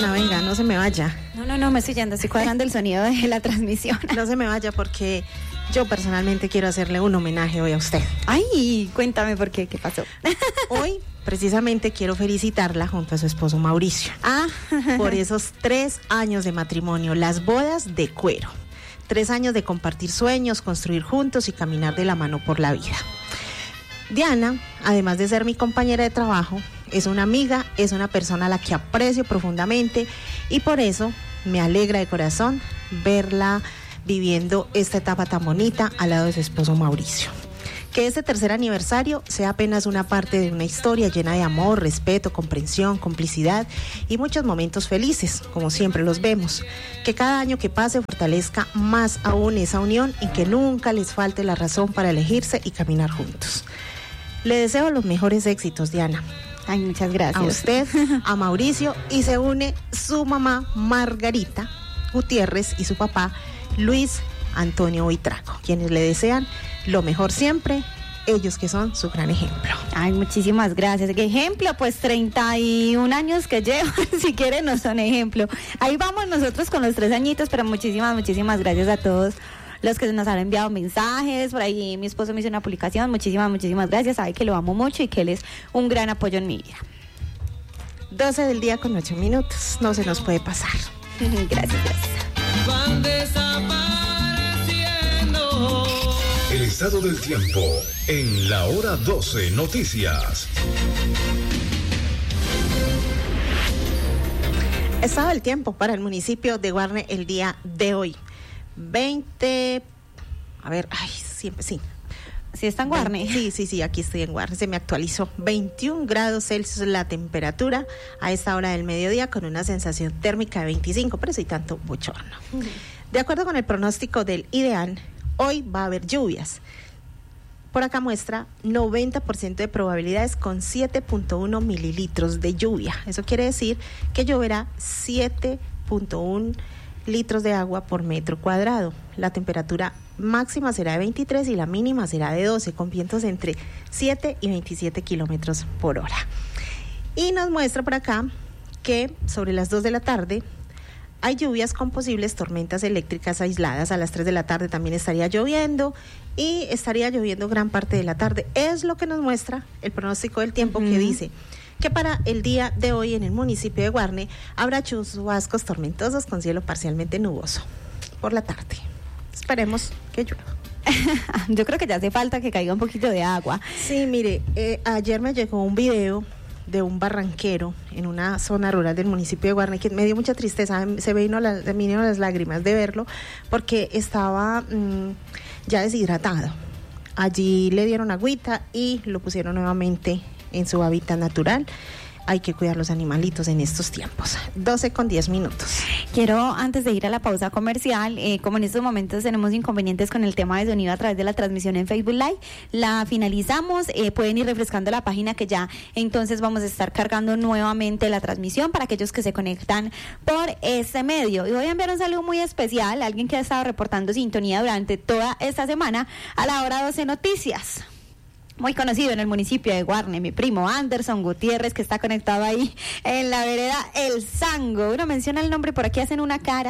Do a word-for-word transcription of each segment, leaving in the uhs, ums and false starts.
Diana, venga, no se me vaya. No, no, no, me estoy yendo, estoy cuadrando el sonido de la transmisión. No se me vaya porque yo personalmente quiero hacerle un homenaje hoy a usted. Ay, cuéntame por qué, ¿qué pasó? Hoy, precisamente, quiero felicitarla junto a su esposo Mauricio. Ah, por esos tres años de matrimonio, las bodas de cuero. Tres años de compartir sueños, construir juntos y caminar de la mano por la vida. Diana, además de ser mi compañera de trabajo, es una amiga, es una persona a la que aprecio profundamente y por eso me alegra de corazón verla viviendo esta etapa tan bonita al lado de su esposo Mauricio. Que este tercer aniversario sea apenas una parte de una historia llena de amor, respeto, comprensión, complicidad y muchos momentos felices, como siempre los vemos. Que cada año que pase fortalezca más aún esa unión y que nunca les falte la razón para elegirse y caminar juntos. Le deseo los mejores éxitos, Diana. Ay, muchas gracias. A usted, a Mauricio, y se une su mamá Margarita Gutiérrez y su papá Luis Antonio Buitrago, quienes le desean lo mejor siempre, ellos que son su gran ejemplo. Ay, muchísimas gracias. ¿Qué ejemplo? Pues treinta y un años que llevan, si quieren no son ejemplo. Ahí vamos nosotros con los tres añitos, pero muchísimas, muchísimas gracias a todos los que nos han enviado mensajes. Por ahí mi esposo me hizo una publicación, muchísimas, muchísimas gracias. Sabe que lo amo mucho y que él es un gran apoyo en mi vida. doce del día con ocho minutos, no se nos puede pasar. Gracias, gracias. Van desapareciendo. El estado del tiempo en la hora doce Noticias. Estado del tiempo para el municipio de Guarne el día de hoy. veinte, a ver, ay, siempre, sí. ¿Sí está en Guarne? Sí, sí, sí, aquí estoy en Guarne, se me actualizó. veintiún grados Celsius la temperatura a esta hora del mediodía con una sensación térmica de veinticinco, pero sí tanto bochorno. Uh-huh. De acuerdo con el pronóstico del IDEAN, hoy va a haber lluvias. Por acá muestra noventa por ciento de probabilidades con siete punto uno mililitros de lluvia. Eso quiere decir que lloverá siete punto uno litros de agua por metro cuadrado. La temperatura máxima será de veintitrés y la mínima será de doce, con vientos entre siete y veintisiete kilómetros por hora. Y nos muestra por acá que sobre las dos de la tarde hay lluvias con posibles tormentas eléctricas aisladas. A las tres de la tarde también estaría lloviendo y estaría lloviendo gran parte de la tarde. Es lo que nos muestra el pronóstico del tiempo, uh-huh, que dice que para el día de hoy en el municipio de Guarne habrá chubascos tormentosos con cielo parcialmente nuboso por la tarde. Esperemos que llueva. Yo creo que ya hace falta que caiga un poquito de agua. Sí, mire, eh, ayer me llegó un video de un barranquero en una zona rural del municipio de Guarne que me dio mucha tristeza, se me vino, la, me vino las lágrimas de verlo porque estaba mmm, ya deshidratado. Allí le dieron agüita y lo pusieron nuevamente en su hábitat natural. Hay que cuidar los animalitos en estos tiempos. doce con diez minutos. Quiero, antes de ir a la pausa comercial, eh, como en estos momentos tenemos inconvenientes con el tema de sonido a través de la transmisión en Facebook Live, la finalizamos, eh, pueden ir refrescando la página que ya entonces vamos a estar cargando nuevamente la transmisión para aquellos que se conectan por este medio. Y voy a enviar un saludo muy especial a alguien que ha estado reportando sintonía durante toda esta semana a la hora doce Noticias. Muy conocido en el municipio de Guarne, mi primo Anderson Gutiérrez, que está conectado ahí en la vereda El Sango. Uno menciona el nombre y por aquí hacen una cara.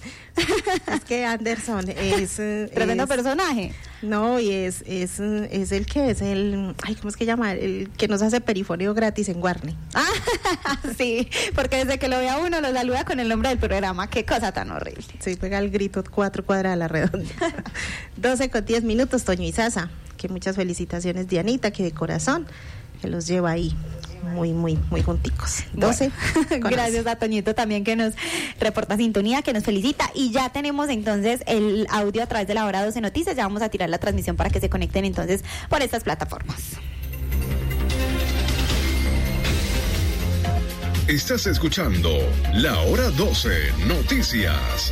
Es que Anderson es... Tremendo es, personaje. No, y es, es, es el que es el... Ay, ¿cómo es que llama? El que nos hace perifoneo gratis en Guarne. Ah, sí, porque desde que lo ve a uno lo saluda con el nombre del programa. Qué cosa tan horrible. Sí, pega el grito cuatro cuadras a la redonda. doce con diez minutos, Toño y Sasa. Que muchas felicitaciones, Dianita, que de corazón que los lleva ahí muy, muy, muy junticos. doce. Bueno, gracias a Toñito también que nos reporta sintonía, que nos felicita. Y ya tenemos entonces el audio a través de la hora doce Noticias. Ya vamos a tirar la transmisión para que se conecten entonces por estas plataformas. Estás escuchando la hora doce Noticias.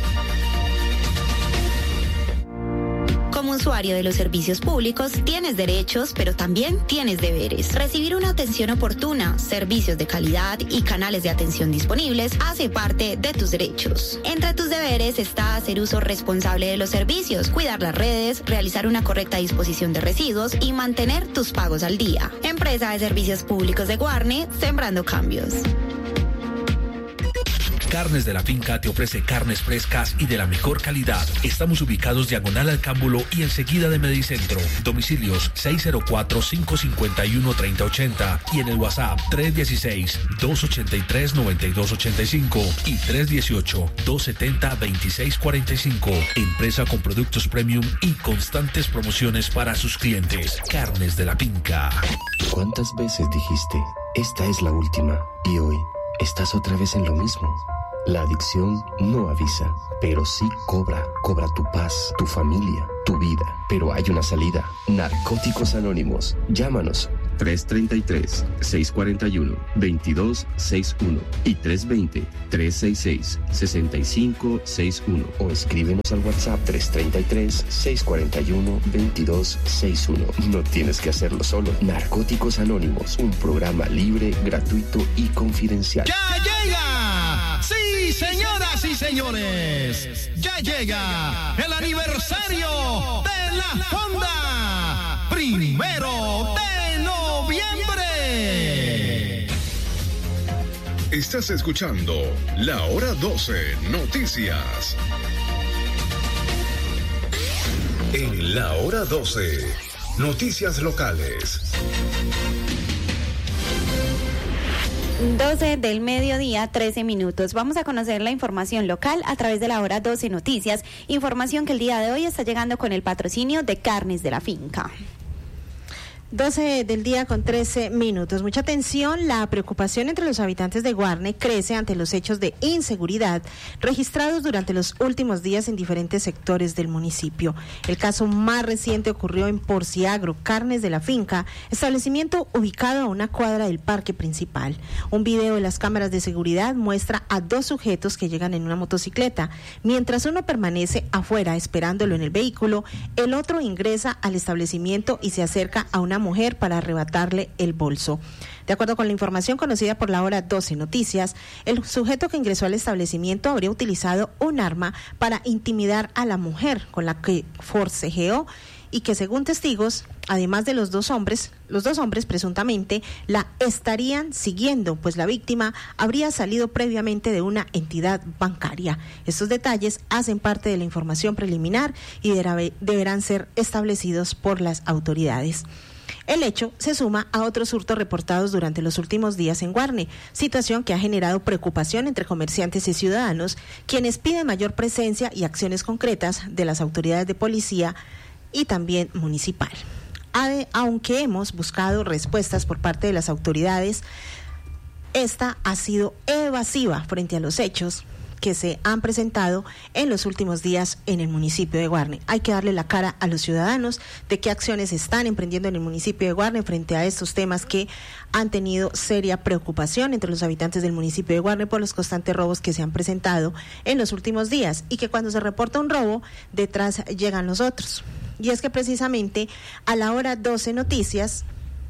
Como usuario de los servicios públicos, tienes derechos, pero también tienes deberes. Recibir una atención oportuna, servicios de calidad y canales de atención disponibles hace parte de tus derechos. Entre tus deberes está hacer uso responsable de los servicios, cuidar las redes, realizar una correcta disposición de residuos y mantener tus pagos al día. Empresa de Servicios Públicos de Guarne, sembrando cambios. Carnes de la Finca te ofrece carnes frescas y de la mejor calidad. Estamos ubicados diagonal al Cámbulo y enseguida de Medicentro. Domicilios seis cero cuatro, cinco cinco uno, tres cero ocho cero y en el WhatsApp tres uno seis, dos ocho tres, nueve dos ocho cinco y tres uno ocho, dos siete cero, dos seis cuatro cinco. Empresa con productos premium y constantes promociones para sus clientes. Carnes de la Finca. ¿Cuántas veces dijiste, esta es la última? Y hoy estás otra vez en lo mismo. La adicción no avisa, pero sí cobra. Cobra tu paz, tu familia, tu vida. Pero hay una salida. Narcóticos Anónimos. Llámanos. tres tres tres, seis cuatro uno, dos dos seis uno y tres dos cero, tres seis seis, seis cinco seis uno o escríbenos al WhatsApp tres tres tres, seis cuatro uno, dos dos seis uno. No tienes que hacerlo solo. Narcóticos Anónimos, un programa libre, gratuito y confidencial. ¡Ya llega! Sí, señoras y señores, ya llega el aniversario de la Fonda. Primero de noviembre. Estás escuchando La Hora doce Noticias. En La Hora doce, noticias locales. doce del mediodía, trece minutos. Vamos a conocer la información local a través de La Hora doce Noticias. Información que el día de hoy está llegando con el patrocinio de Carnes de la Finca. doce del día con trece minutos. Mucha atención, la preocupación entre los habitantes de Guarne crece ante los hechos de inseguridad registrados durante los últimos días en diferentes sectores del municipio. El caso más reciente ocurrió en Porciagro, Carnes de la Finca, establecimiento ubicado a una cuadra del parque principal. Un video de las cámaras de seguridad muestra a dos sujetos que llegan en una motocicleta. Mientras uno permanece afuera esperándolo en el vehículo, el otro ingresa al establecimiento y se acerca a una mujer para arrebatarle el bolso. De acuerdo con la información conocida por La Hora doce Noticias, el sujeto que ingresó al establecimiento habría utilizado un arma para intimidar a la mujer con la que forcejeó y que, según testigos, además de los dos hombres, los dos hombres presuntamente la estarían siguiendo, pues la víctima habría salido previamente de una entidad bancaria. Estos detalles hacen parte de la información preliminar y deberán ser establecidos por las autoridades. El hecho se suma a otros hurtos reportados durante los últimos días en Guarne, situación que ha generado preocupación entre comerciantes y ciudadanos, quienes piden mayor presencia y acciones concretas de las autoridades de policía y también municipal. Aunque hemos buscado respuestas por parte de las autoridades, esta ha sido evasiva frente a los hechos que se han presentado en los últimos días en el municipio de Guarne. Hay que darle la cara a los ciudadanos de qué acciones están emprendiendo en el municipio de Guarne frente a estos temas que han tenido seria preocupación entre los habitantes del municipio de Guarne por los constantes robos que se han presentado en los últimos días y que cuando se reporta un robo, detrás llegan los otros. Y es que precisamente a La Hora doce Noticias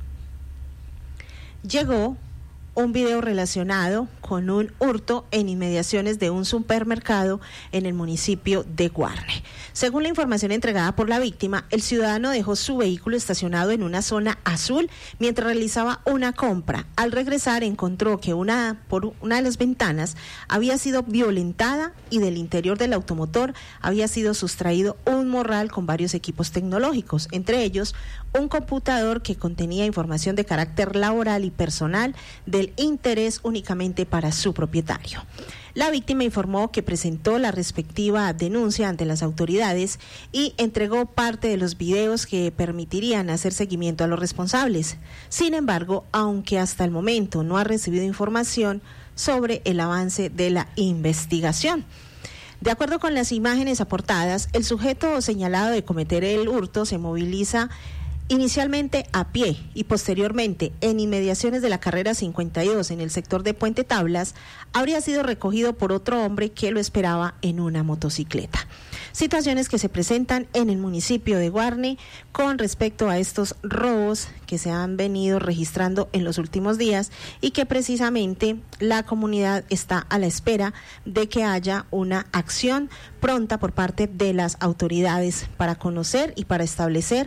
llegó un video relacionado con un hurto en inmediaciones de un supermercado en el municipio de Guarne. Según la información entregada por la víctima, el ciudadano dejó su vehículo estacionado en una zona azul mientras realizaba una compra. Al regresar encontró que una, por una de las ventanas había sido violentada y del interior del automotor había sido sustraído un morral con varios equipos tecnológicos, entre ellos un computador que contenía información de carácter laboral y personal del interés únicamente para su propietario. La víctima informó que presentó la respectiva denuncia ante las autoridades y entregó parte de los videos que permitirían hacer seguimiento a los responsables. Sin embargo, aunque hasta el momento no ha recibido información sobre el avance de la investigación. De acuerdo con las imágenes aportadas, el sujeto señalado de cometer el hurto se moviliza inicialmente a pie y posteriormente en inmediaciones de la carrera cincuenta y dos en el sector de Puente Tablas, habría sido recogido por otro hombre que lo esperaba en una motocicleta. Situaciones que se presentan en el municipio de Guarne con respecto a estos robos que se han venido registrando en los últimos días y que precisamente la comunidad está a la espera de que haya una acción pronta por parte de las autoridades para conocer y para establecer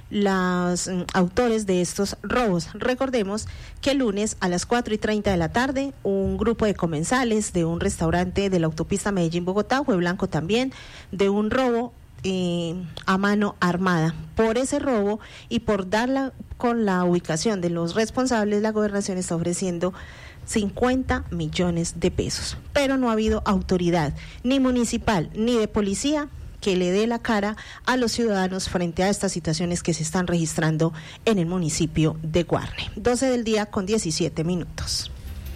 los mm, autores de estos robos. Recordemos que el lunes a las cuatro y treinta de la tarde, un grupo de comensales de un restaurante de la autopista Medellín-Bogotá fue blanco también de un robo Eh, a mano armada. Por ese robo y por darla con la ubicación de los responsables, la gobernación está ofreciendo cincuenta millones de pesos. Pero no ha habido autoridad, ni municipal, ni de policía, que le dé la cara a los ciudadanos frente a estas situaciones que se están registrando en el municipio de Guarne. doce del día con diecisiete minutos.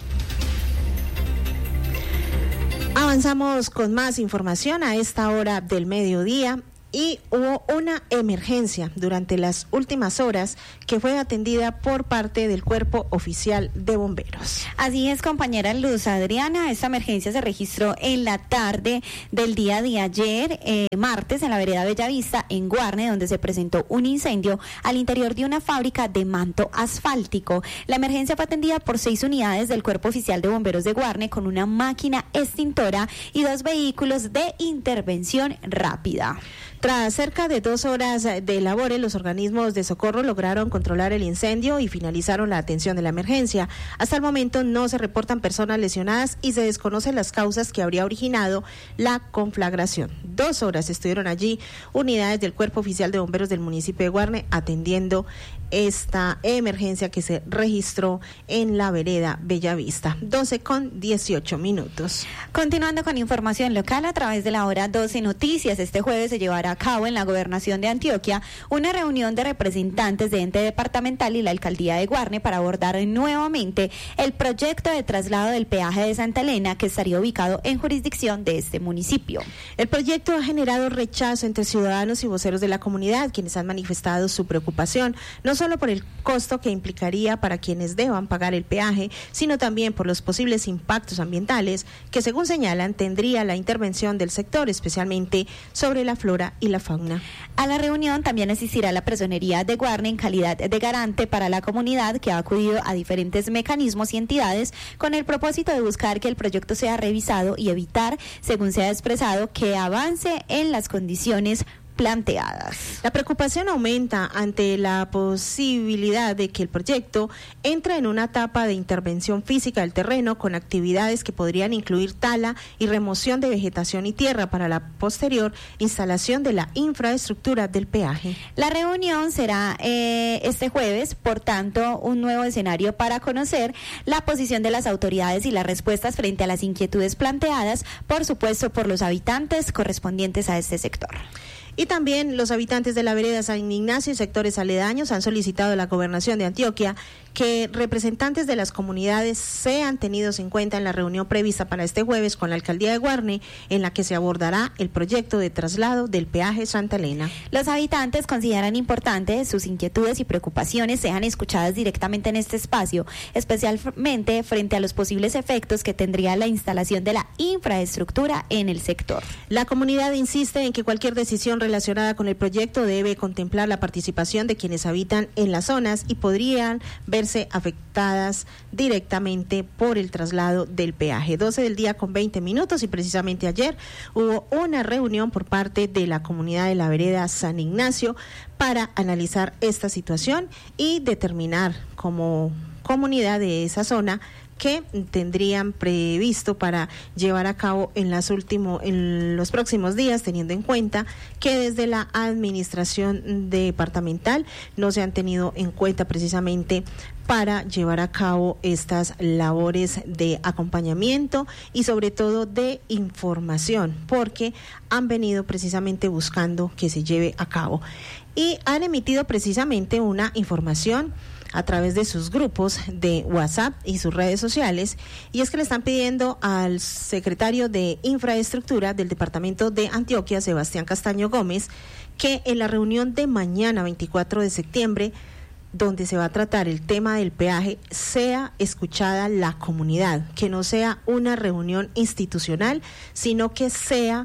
Avanzamos con más información a esta hora del mediodía. Y hubo una emergencia durante las últimas horas que fue atendida por parte del Cuerpo Oficial de Bomberos. Así es, compañera Luz Adriana, esta emergencia se registró en la tarde del día de ayer, eh, martes, en la vereda Bellavista, en Guarne, donde se presentó un incendio al interior de una fábrica de manto asfáltico. La emergencia fue atendida por seis unidades del Cuerpo Oficial de Bomberos de Guarne con una máquina extintora y dos vehículos de intervención rápida. Tras cerca de dos horas de labores, los organismos de socorro lograron controlar el incendio y finalizaron la atención de la emergencia. Hasta el momento no se reportan personas lesionadas y se desconocen las causas que habría originado la conflagración. Dos horas estuvieron allí unidades del Cuerpo Oficial de Bomberos del municipio de Guarne atendiendo esta emergencia que se registró en la vereda Bellavista. doce con dieciocho minutos. Continuando con información local a través de la hora doce Noticias, este jueves se llevará a cabo en la Gobernación de Antioquia una reunión de representantes de ente departamental y la Alcaldía de Guarne para abordar nuevamente el proyecto de traslado del peaje de Santa Elena que estaría ubicado en jurisdicción de este municipio. El proyecto ha generado rechazo entre ciudadanos y voceros de la comunidad, quienes han manifestado su preocupación, no solo por el costo que implicaría para quienes deban pagar el peaje, sino también por los posibles impactos ambientales que, según señalan, tendría la intervención del sector, especialmente sobre la flora y la fauna. A la reunión también asistirá la Personería de Guarne en calidad de garante para la comunidad, que ha acudido a diferentes mecanismos y entidades con el propósito de buscar que el proyecto sea revisado y evitar, según se ha expresado, que avance en las condiciones planteadas. La preocupación aumenta ante la posibilidad de que el proyecto entre en una etapa de intervención física del terreno con actividades que podrían incluir tala y remoción de vegetación y tierra para la posterior instalación de la infraestructura del peaje. La reunión será eh, este jueves, por tanto, un nuevo escenario para conocer la posición de las autoridades y las respuestas frente a las inquietudes planteadas, por supuesto, por los habitantes correspondientes a este sector. Y también los habitantes de la vereda San Ignacio y sectores aledaños han solicitado a la Gobernación de Antioquia que representantes de las comunidades sean tenidos en cuenta en la reunión prevista para este jueves con la Alcaldía de Guarne, en la que se abordará el proyecto de traslado del peaje Santa Elena. Los habitantes consideran importante sus inquietudes y preocupaciones sean escuchadas directamente en este espacio, especialmente frente a los posibles efectos que tendría la instalación de la infraestructura en el sector. La comunidad insiste en que cualquier decisión relacionada con el proyecto debe contemplar la participación de quienes habitan en las zonas y podrían verse afectadas directamente por el traslado del peaje. doce del día con veinte minutos y precisamente ayer hubo una reunión por parte de la comunidad de la vereda San Ignacio para analizar esta situación y determinar como comunidad de esa zona que tendrían previsto para llevar a cabo en las últimos, en los próximos días, teniendo en cuenta que desde la administración departamental no se han tenido en cuenta precisamente para llevar a cabo estas labores de acompañamiento y sobre todo de información, porque han venido precisamente buscando que se lleve a cabo y han emitido precisamente una información a través de sus grupos de WhatsApp y sus redes sociales, y es que le están pidiendo al secretario de Infraestructura del Departamento de Antioquia, Sebastián Castaño Gómez, que en la reunión de mañana, veinticuatro de septiembre, donde se va a tratar el tema del peaje, sea escuchada la comunidad, que no sea una reunión institucional, sino que sea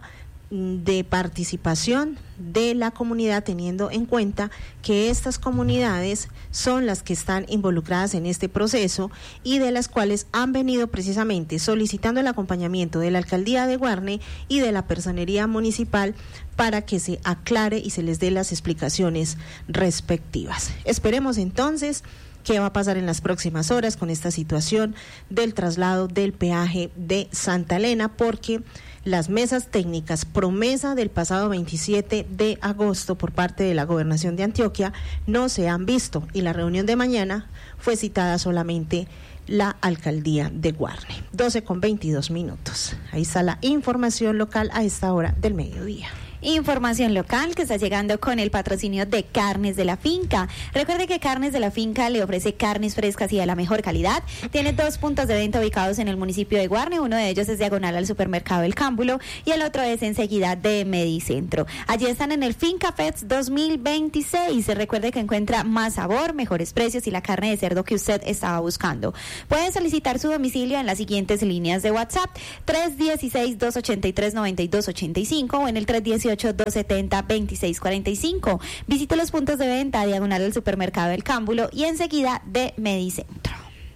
de participación de la comunidad, teniendo en cuenta que estas comunidades son las que están involucradas en este proceso y de las cuales han venido precisamente solicitando el acompañamiento de la Alcaldía de Guarne y de la Personería Municipal para que se aclare y se les dé las explicaciones respectivas. Esperemos entonces qué va a pasar en las próximas horas con esta situación del traslado del peaje de Santa Elena, porque las mesas técnicas, promesa del pasado veintisiete de agosto por parte de la Gobernación de Antioquia, no se han visto, y la reunión de mañana fue citada solamente la Alcaldía de Guarne. doce con veintidós minutos. Ahí está la información local a esta hora del mediodía. Información local que está llegando con el patrocinio de Carnes de la Finca. Recuerde que Carnes de la Finca le ofrece carnes frescas y de la mejor calidad. Tiene dos puntos de venta ubicados en el municipio de Guarne. Uno de ellos es diagonal al supermercado El Cámbulo y el otro es enseguida de Medicentro. Allí están en el Finca Fest dos mil veintiséis. Recuerde que encuentra más sabor, mejores precios y la carne de cerdo que usted estaba buscando. Puede solicitar su domicilio en las siguientes líneas de WhatsApp: tres uno seis, dos ocho tres, nueve dos ocho cinco o en el tres uno ocho, dos setenta, veintiséis cuarenta y cinco. Visite los puntos de venta diagonal del supermercado El Cámbulo y enseguida de Medicentro.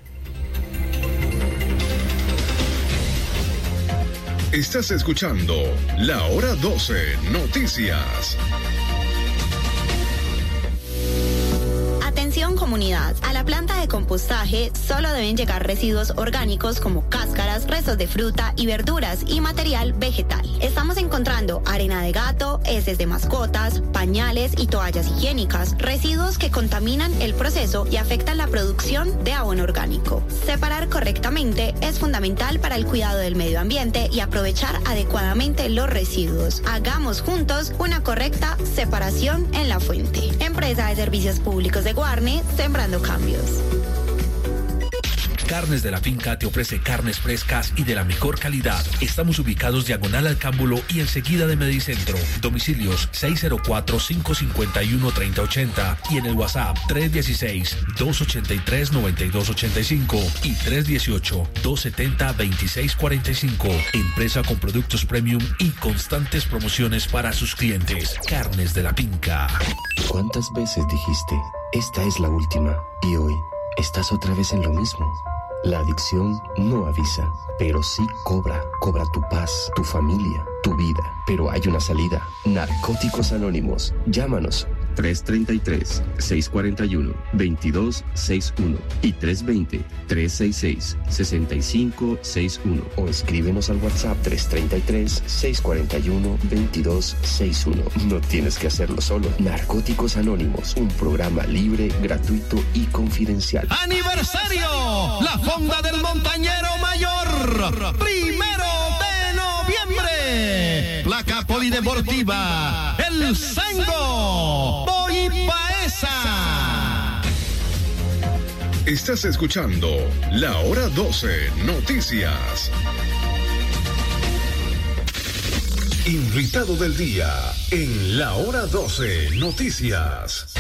Estás escuchando La Hora doce Noticias. Atención comunidad, a la planta de compostaje solo deben llegar residuos orgánicos como cáscaras, restos de fruta y verduras y material vegetal. Estamos encontrando arena de gato, heces de mascotas, pañales y toallas higiénicas, residuos que contaminan el proceso y afectan la producción de abono orgánico. Separar correctamente es fundamental para el cuidado del medio ambiente y aprovechar adecuadamente los residuos. Hagamos juntos una correcta separación en la fuente. Empresa de Servicios Públicos de Guarne, sembrando cambios. Carnes de la Finca te ofrece carnes frescas y de la mejor calidad. Estamos ubicados diagonal al Cámbulo y enseguida de Medicentro. Domicilios seis cero cuatro, cinco cinco uno, tres cero ocho cero y en el WhatsApp tres uno seis, dos ocho tres, nueve dos ocho cinco y tres uno ocho, dos siete cero, dos seis cuatro cinco. Empresa con productos premium y constantes promociones para sus clientes. Carnes de la Finca. ¿Cuántas veces dijiste, esta es la última? Y hoy estás otra vez en lo mismo. La adicción no avisa, pero sí cobra. Cobra tu paz, tu familia, tu vida. Pero hay una salida. Narcóticos Anónimos. Llámanos. tres tres tres, seis cuatro uno, dos dos seis uno y tres dos cero, tres seis seis, seis cinco seis uno. O escríbenos al WhatsApp tres tres tres, seis cuatro uno, dos dos seis uno. No tienes que hacerlo solo. Narcóticos Anónimos, un programa libre, gratuito y confidencial. ¡Aniversario! La Fonda del Montañero Mayor. Primero de noviembre. Placa polideportiva. El Sango. Paesa. Estás escuchando La Hora doce Noticias. Invitado del día en La Hora doce Noticias.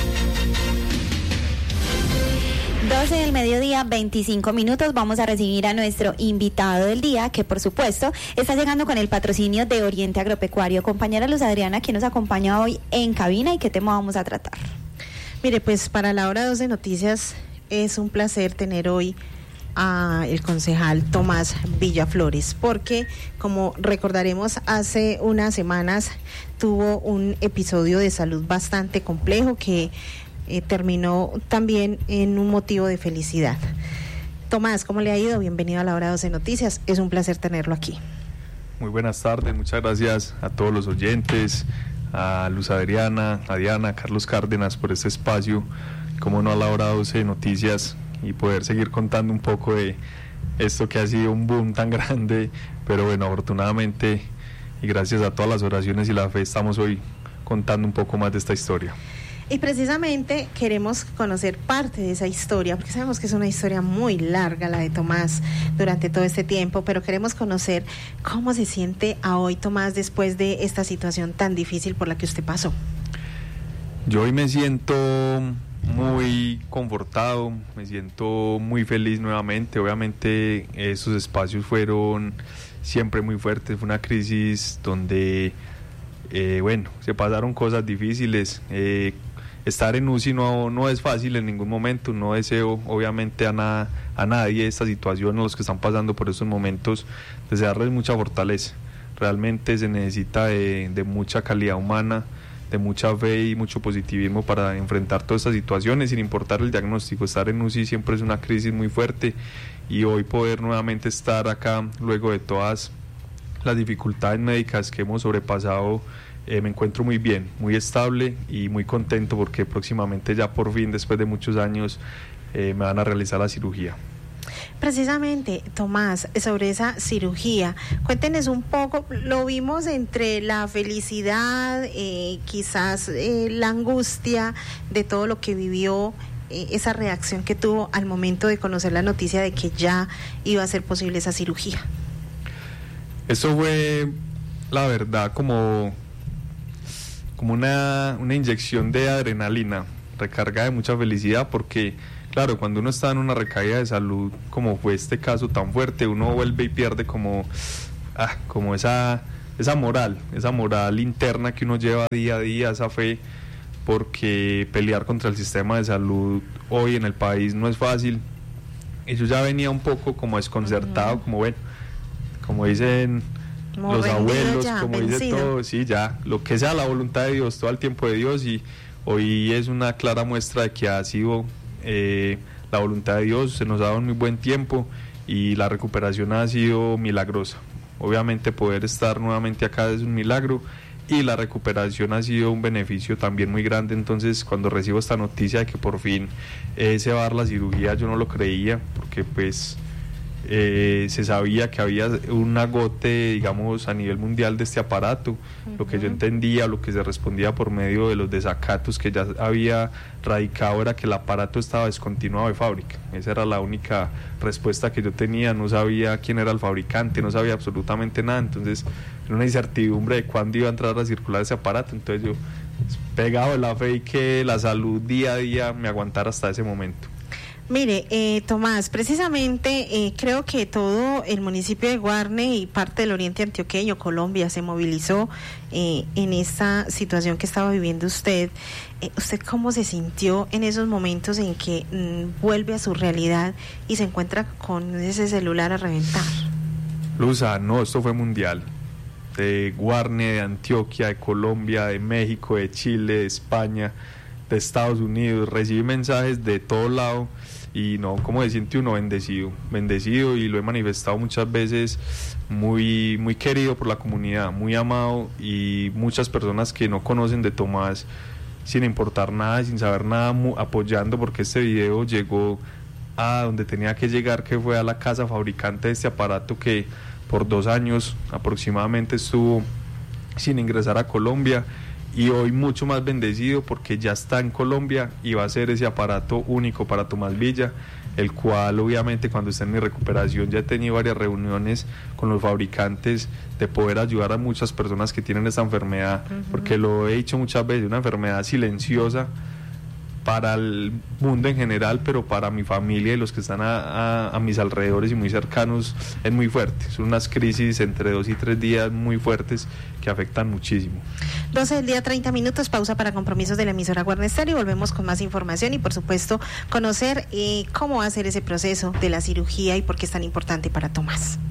doce del mediodía, veinticinco minutos. Vamos a recibir a nuestro invitado del día, que por supuesto está llegando con el patrocinio de Oriente Agropecuario. Compañera Luz Adriana, que nos acompaña hoy en cabina, y qué tema vamos a tratar. Mire, pues para La Hora doce Noticias es un placer tener hoy a el concejal Tomás Villaflores, porque como recordaremos, hace unas semanas tuvo un episodio de salud bastante complejo que eh, terminó también en un motivo de felicidad. Tomás, ¿cómo le ha ido? Bienvenido a La Hora doce Noticias, es un placer tenerlo aquí. Muy buenas tardes, muchas gracias a todos los oyentes, a Luz Adriana, a Diana, a Carlos Cárdenas por este espacio, como no, a La Hora doce Noticias, y poder seguir contando un poco de esto que ha sido un boom tan grande, pero bueno, afortunadamente y gracias a todas las oraciones y la fe estamos hoy contando un poco más de esta historia. Y precisamente queremos conocer parte de esa historia, porque sabemos que es una historia muy larga la de Tomás durante todo este tiempo, pero queremos conocer cómo se siente a hoy Tomás después de esta situación tan difícil por la que usted pasó. Yo hoy me siento muy confortado, me siento muy feliz nuevamente. Obviamente esos espacios fueron siempre muy fuertes, fue una crisis donde Eh, bueno, se pasaron cosas difíciles. Eh, estar en U C I no, no es fácil en ningún momento. No deseo, obviamente, a, nada, a nadie esta situación, a los que están pasando por estos momentos, desearles mucha fortaleza. Realmente se necesita de, de mucha calidad humana, de mucha fe y mucho positivismo para enfrentar todas estas situaciones, sin importar el diagnóstico. Estar en U C I siempre es una crisis muy fuerte, y hoy poder nuevamente estar acá, luego de todas las dificultades médicas que hemos sobrepasado, eh, me encuentro muy bien, muy estable y muy contento, porque próximamente, ya por fin, después de muchos años, eh, me van a realizar la cirugía. Precisamente, Tomás, sobre esa cirugía, cuéntenos un poco. Lo vimos entre la felicidad, eh, quizás eh, la angustia de todo lo que vivió, eh, esa reacción que tuvo al momento de conocer la noticia de que ya iba a ser posible esa cirugía. Eso fue, la verdad, como, como una, una inyección de adrenalina, recarga de mucha felicidad, porque claro, cuando uno está en una recaída de salud, como fue este caso tan fuerte, uno vuelve y pierde como, ah, como esa, esa moral, esa moral interna que uno lleva día a día, esa fe, porque pelear contra el sistema de salud hoy en el país no es fácil. Y yo ya venía un poco como desconcertado, uh-huh. como bueno, como dicen como los abuelos, ya, como vencido. Dice todo, sí, ya, lo que sea la voluntad de Dios, todo el tiempo de Dios, y hoy es una clara muestra de que ha sido Eh, la voluntad de Dios. Se nos ha dado un muy buen tiempo y la recuperación ha sido milagrosa. Obviamente poder estar nuevamente acá es un milagro, y la recuperación ha sido un beneficio también muy grande. Entonces, cuando recibo esta noticia de que por fin eh, se va a dar la cirugía, yo no lo creía, porque pues eh, se sabía que había un agote, digamos, a nivel mundial de este aparato. Uh-huh. Lo que yo entendía, lo que se respondía por medio de los desacatos que ya había radicado, era que el aparato estaba descontinuado de fábrica. Esa era la única respuesta que yo tenía. No sabía quién era el fabricante, no sabía absolutamente nada. Entonces era una incertidumbre de cuándo iba a entrar a circular ese aparato. Entonces yo, pegado de la fe y que la salud día a día me aguantara hasta ese momento. Mire, eh, Tomás, precisamente eh, creo que todo el municipio de Guarne y parte del oriente antioqueño, Colombia, se movilizó eh, en esta situación que estaba viviendo usted. Eh, ¿Usted cómo se sintió en esos momentos en que mm, vuelve a su realidad y se encuentra con ese celular a reventar? Luza, no, esto fue mundial. De Guarne, de Antioquia, de Colombia, de México, de Chile, de España, de Estados Unidos. Recibí mensajes de todo lado. Y no, como se siente uno bendecido, bendecido, y lo he manifestado muchas veces, muy, muy querido por la comunidad, muy amado, y muchas personas que no conocen de Tomás, sin importar nada, sin saber nada, mu- apoyando, porque este video llegó a donde tenía que llegar, que fue a la casa fabricante de este aparato, que por dos años aproximadamente estuvo sin ingresar a Colombia. Y hoy mucho más bendecido, porque ya está en Colombia y va a ser ese aparato único para Tomás Villa, el cual obviamente cuando esté en mi recuperación ya he tenido varias reuniones con los fabricantes de poder ayudar a muchas personas que tienen esta enfermedad, uh-huh. porque lo he dicho muchas veces, una enfermedad silenciosa para el mundo en general, pero para mi familia y los que están a, a, a mis alrededores y muy cercanos es muy fuerte. Son unas crisis entre dos y tres días muy fuertes que afectan muchísimo. doce del día, treinta minutos, pausa para compromisos de la emisora Guarne Estéreo, y volvemos con más información y por supuesto conocer eh, cómo va a ser ese proceso de la cirugía y por qué es tan importante para Tomás.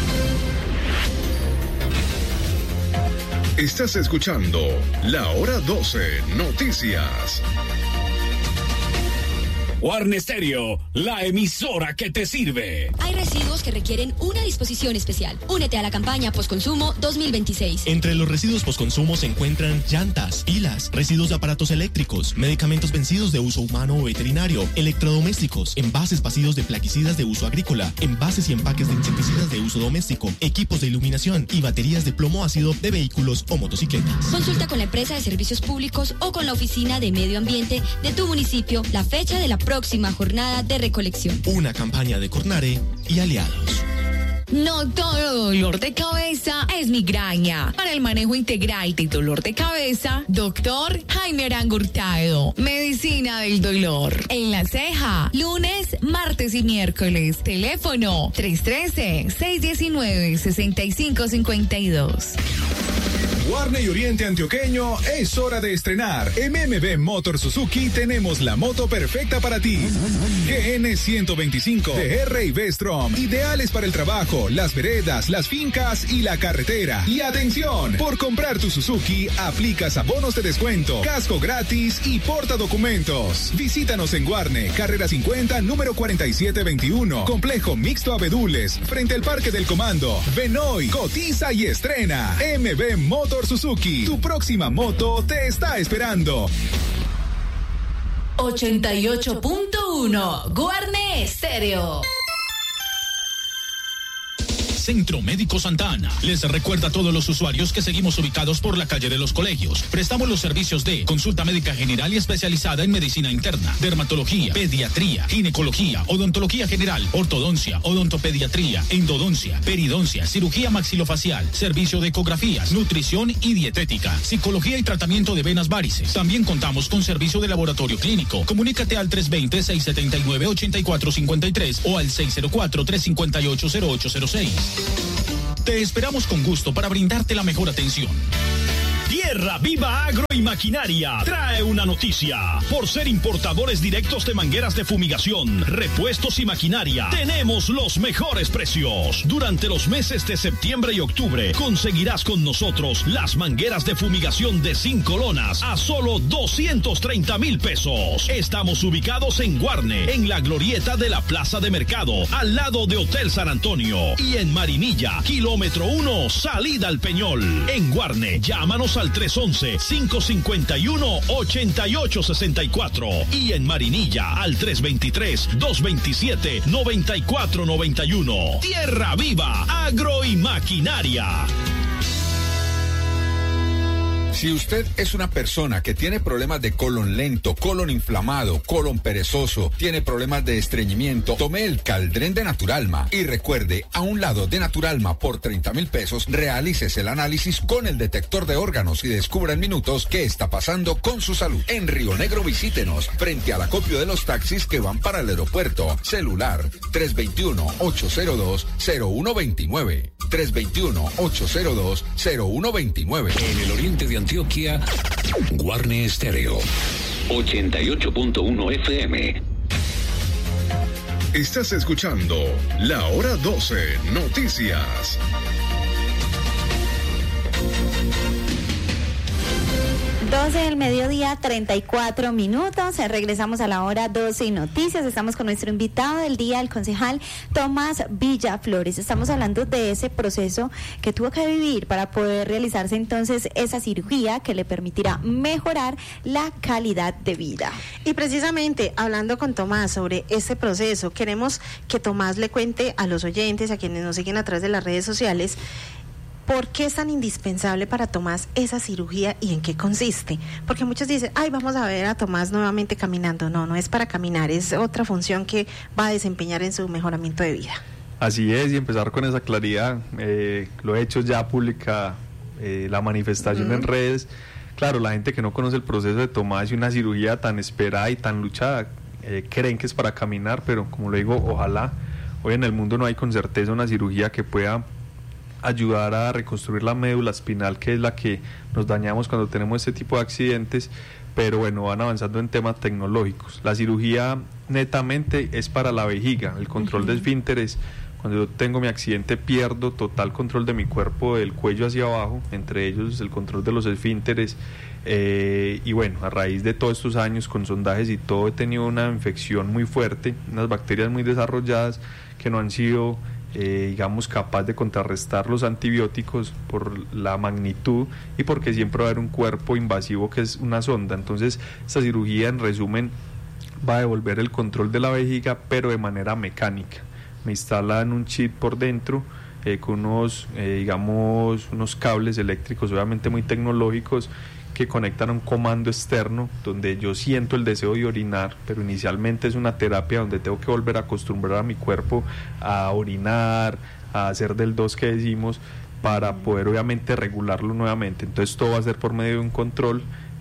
Estás escuchando La Hora doce Noticias. Guarne Estéreo, la emisora que te sirve. Hay residuos que requieren una disposición especial. Únete a la campaña Postconsumo dos mil veintiséis. Entre los residuos postconsumo se encuentran llantas, pilas, residuos de aparatos eléctricos, medicamentos vencidos de uso humano o veterinario, electrodomésticos, envases vacíos de plaguicidas de uso agrícola, envases y empaques de insecticidas de uso doméstico, equipos de iluminación y baterías de plomo ácido de vehículos o motocicletas. Consulta con la empresa de servicios públicos o con la oficina de medio ambiente de tu municipio la fecha de la próxima jornada de recolección. Una campaña de Cornare y aliados. No todo dolor de cabeza es migraña. Para el manejo integral de dolor de cabeza, doctor Jaime Arango Hurtado. Medicina del dolor. En La Ceja, lunes, martes y miércoles. Teléfono tres uno tres, seis uno nueve, seis cinco cinco dos. Guarne y Oriente Antioqueño es hora de estrenar. En M B Motor Suzuki tenemos la moto perfecta para ti. G N ciento veinticinco T R y V-Strom, ideales para el trabajo, las veredas, las fincas y la carretera. Y atención, por comprar tu Suzuki, aplicas abonos de descuento, casco gratis y porta documentos. Visítanos en Guarne, carrera cincuenta, número cuarenta y siete veintiuno, complejo mixto Abedules, frente al Parque del Comando. Ven hoy, cotiza y estrena. M B Motor Suzuki, tu próxima moto te está esperando. ochenta y ocho punto uno Guarne Estéreo. Centro Médico Santa Ana les recuerda a todos los usuarios que seguimos ubicados por la calle de los Colegios. Prestamos los servicios de consulta médica general y especializada en medicina interna, dermatología, pediatría, ginecología, odontología general, ortodoncia, odontopediatría, endodoncia, peridoncia, cirugía maxilofacial, servicio de ecografías, nutrición y dietética, psicología y tratamiento de venas varices. También contamos con servicio de laboratorio clínico. Comunícate al tres dos cero, seis siete nueve, ocho cuatro cinco tres o al seis cero cuatro, tres cinco ocho, cero ocho cero seis. Te esperamos con gusto para brindarte la mejor atención. Tierra Viva Agro y Maquinaria trae una noticia. Por ser importadores directos de mangueras de fumigación, repuestos y maquinaria, tenemos los mejores precios. Durante los meses de septiembre y octubre conseguirás con nosotros las mangueras de fumigación de cinco lonas a solo doscientos treinta mil pesos. Estamos ubicados en Guarne, en la glorieta de la Plaza de Mercado, al lado de Hotel San Antonio, y en Marinilla, kilómetro uno, salida al Peñol. En Guarne, llámanos al tres once, cinco cinco uno, ocho ocho seis cuatro y en Marinilla al tres veintitrés, dos veintisiete, noventa y cuatro noventa y uno. Tierra Viva, Agro y Maquinaria. Si usted es una persona que tiene problemas de colon lento, colon inflamado, colon perezoso, tiene problemas de estreñimiento, tome el Caldren de Naturalma y recuerde, a un lado de Naturalma por treinta mil pesos, realícese el análisis con el detector de órganos y descubra en minutos qué está pasando con su salud. En Río Negro visítenos, frente al acopio de los taxis que van para el aeropuerto. Celular tres dos uno, ocho cero dos, cero uno dos nueve. tres dos uno, ocho cero dos, cero uno dos nueve. En el oriente de Antioquia, Guarne Estéreo ochenta y ocho punto uno F M. Estás escuchando La Hora doce Noticias. doce del mediodía, treinta y cuatro minutos. Regresamos a la hora doce y noticias. Estamos con nuestro invitado del día, el concejal Tomás Villaflores. Estamos hablando de ese proceso que tuvo que vivir para poder realizarse entonces esa cirugía que le permitirá mejorar la calidad de vida. Y precisamente hablando con Tomás sobre ese proceso, queremos que Tomás le cuente a los oyentes, a quienes nos siguen a través de las redes sociales, ¿por qué es tan indispensable para Tomás esa cirugía y en qué consiste? Porque muchos dicen, ay, vamos a ver a Tomás nuevamente caminando. No, no es para caminar, es otra función que va a desempeñar en su mejoramiento de vida. Así es, y empezar con esa claridad. Eh, lo he hecho ya pública, eh, la manifestación uh-huh. en redes. Claro, la gente que no conoce el proceso de Tomás y una cirugía tan esperada y tan luchada, eh, creen que es para caminar, pero como lo digo, ojalá. Hoy en el mundo no hay con certeza una cirugía que pueda ayudar a reconstruir la médula espinal, que es la que nos dañamos cuando tenemos este tipo de accidentes, pero bueno, van avanzando en temas tecnológicos. La cirugía netamente es para la vejiga, el control uh-huh. de esfínteres. Cuando yo tengo mi accidente pierdo total control de mi cuerpo, del cuello hacia abajo, entre ellos el control de los esfínteres, eh, y bueno, a raíz de todos estos años con sondajes y todo, he tenido una infección muy fuerte, unas bacterias muy desarrolladas que no han sido Eh, digamos capaz de contrarrestar los antibióticos por la magnitud y porque siempre va a haber un cuerpo invasivo que es una sonda. Entonces esta cirugía, en resumen, va a devolver el control de la vejiga, pero de manera mecánica. Me instalan un chip por dentro eh, con unos eh, digamos unos cables eléctricos obviamente muy tecnológicos que conectan a un comando externo donde yo siento el deseo de orinar, pero inicialmente es una terapia donde tengo que volver a acostumbrar a mi cuerpo a orinar, a hacer del dos que decimos, para poder obviamente regularlo nuevamente. Entonces todo va a ser por medio de un control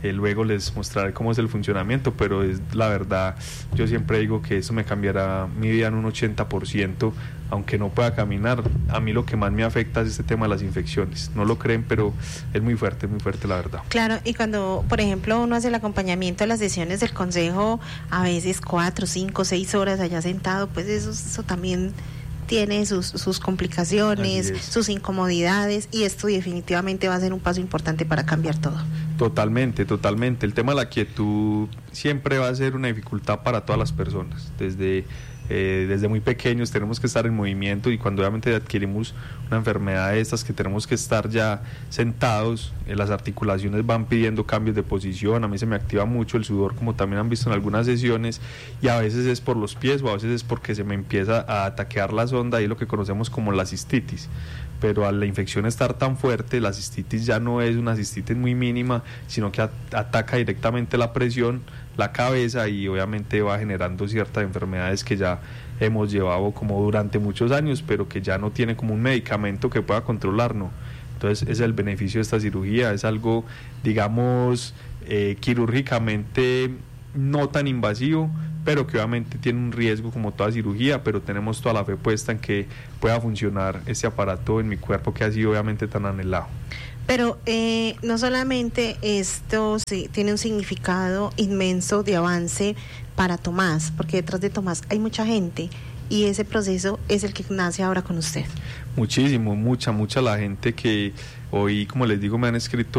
Eh, luego les mostraré cómo es el funcionamiento, pero es la verdad, yo siempre digo que eso me cambiará mi vida en un ochenta por ciento, aunque no pueda caminar. A mí lo que más me afecta es este tema de las infecciones. No lo creen, pero es muy fuerte, muy fuerte la verdad. Claro, y cuando, por ejemplo, uno hace el acompañamiento a las sesiones del consejo, a veces cuatro, cinco, seis horas allá sentado, pues eso, eso también tiene sus, sus complicaciones, sus incomodidades, y esto definitivamente va a ser un paso importante para cambiar todo. Totalmente, totalmente. El tema de la quietud siempre va a ser una dificultad para todas las personas. Desde, eh, desde muy pequeños tenemos que estar en movimiento, y cuando obviamente adquirimos una enfermedad de estas que tenemos que estar ya sentados, eh, las articulaciones van pidiendo cambios de posición. A mí se me activa mucho el sudor, como también han visto en algunas sesiones, y a veces es por los pies o a veces es porque se me empieza a ataquear la sonda, y lo que conocemos como la cistitis. Pero al la infección estar tan fuerte, la cistitis ya no es una cistitis muy mínima, sino que at- ataca directamente la presión, la cabeza, y obviamente va generando ciertas enfermedades que ya hemos llevado como durante muchos años, pero que ya no tiene como un medicamento que pueda controlarnos. Entonces ese es el beneficio de esta cirugía, es algo, digamos, eh, quirúrgicamente no tan invasivo, pero que obviamente tiene un riesgo como toda cirugía, pero tenemos toda la fe puesta en que pueda funcionar este aparato en mi cuerpo, que ha sido obviamente tan anhelado. Pero eh, no solamente esto sí, tiene un significado inmenso de avance para Tomás, porque detrás de Tomás hay mucha gente, y ese proceso es el que nace ahora con usted. Muchísimo, mucha, mucha la gente que hoy, como les digo, me han escrito